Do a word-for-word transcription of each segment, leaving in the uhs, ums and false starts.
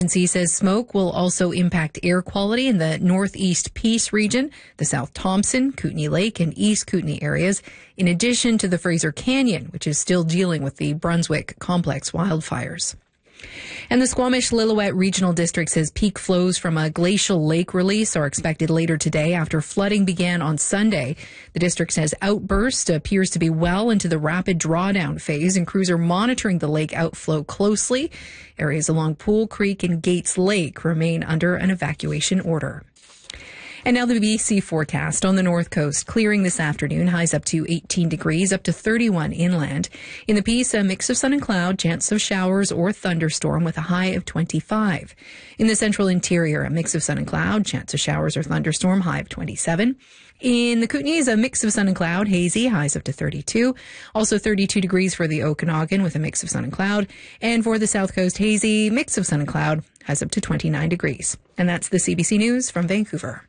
Agency says smoke will also impact air quality in the Northeast Peace region, the South Thompson, Kootenay Lake, and East Kootenay areas, in addition to the Fraser Canyon, which is still dealing with the Brunswick complex wildfires. And the Squamish-Lillooet Regional District says peak flows from a glacial lake release are expected later today after flooding began on Sunday. The district says outburst appears to be well into the rapid drawdown phase, and crews are monitoring the lake outflow closely. Areas along Pool Creek and Gates Lake remain under an evacuation order. And now the B C forecast. On the north coast, clearing this afternoon, highs up to eighteen degrees, up to thirty-one inland. In the Peace, a mix of sun and cloud, chance of showers or thunderstorm with a high of twenty-five. In the central interior, a mix of sun and cloud, chance of showers or thunderstorm, high of twenty-seven. In the Kootenays, a mix of sun and cloud, hazy, highs up to thirty-two. Also thirty-two degrees for the Okanagan with a mix of sun and cloud. And for the south coast, hazy, mix of sun and cloud, highs up to twenty-nine degrees. And that's the C B C News from Vancouver.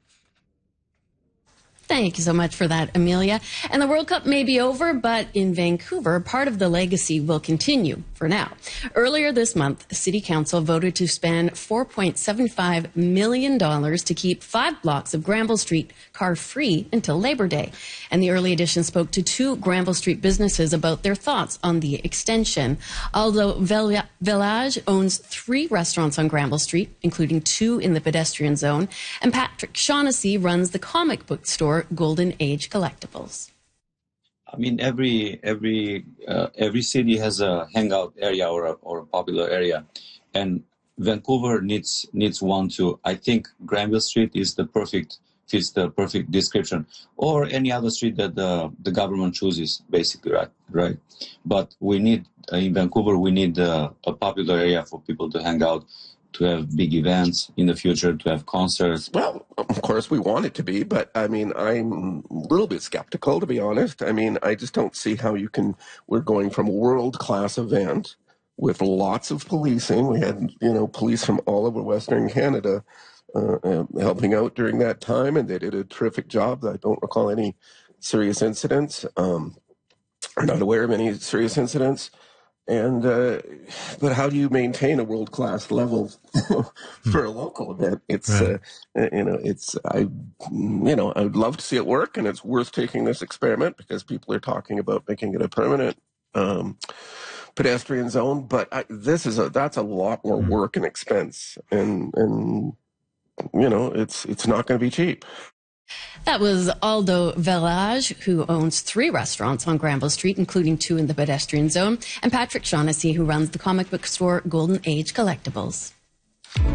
Thank you so much for that, Amelia. And the World Cup may be over, but in Vancouver, part of the legacy will continue for now. Earlier this month, City Council voted to spend four point seven five million dollars to keep five blocks of Granville Street car-free until Labor Day. And the Early Edition spoke to two Granville Street businesses about their thoughts on the extension. Although Village owns three restaurants on Granville Street, including two in the pedestrian zone, and Patrick Shaughnessy runs the comic book store Golden Age Collectibles. I mean, every every uh, every city has a hangout area or a, or a popular area, and Vancouver needs needs one too. I think Granville Street is the perfect fits the perfect description, or any other street that the the government chooses, basically, right? Right. But we need uh, in Vancouver we need uh, a popular area for people to hang out, to have big events in the future, to have concerts. Well, of course we want it to be, but I mean, I'm a little bit skeptical, to be honest. I mean, I just don't see how you can, we're going from a world-class event with lots of policing. We had, you know, police from all over Western Canada uh, uh, helping out during that time, and they did a terrific job. I don't recall any serious incidents. Um, I'm not aware of any serious incidents. And, uh, but how do you maintain a world-class level for a local event? It's, right. uh, you know, it's, I, you know, I would love to see it work, and it's worth taking this experiment because people are talking about making it a permanent, um, pedestrian zone. But I, this is a, that's a lot more work and expense. And, and, you know, it's, it's not going to be cheap. That was Aldo Village, who owns three restaurants on Granville Street, including two in the pedestrian zone, and Patrick Shaughnessy, who runs the comic book store Golden Age Collectibles.